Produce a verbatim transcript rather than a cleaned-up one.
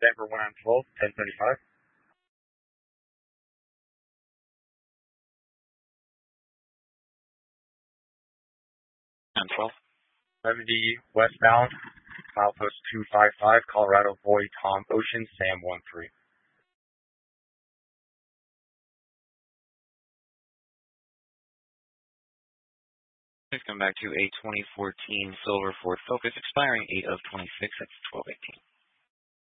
Denver one on twelve, ten thirty-five. ten twelve. seventy westbound, milepost two five five, Colorado Boy Tom Ocean, Sam one three. Please come back to a twenty fourteen Silver Ford Focus expiring eight of twenty-six at twelve eighteen.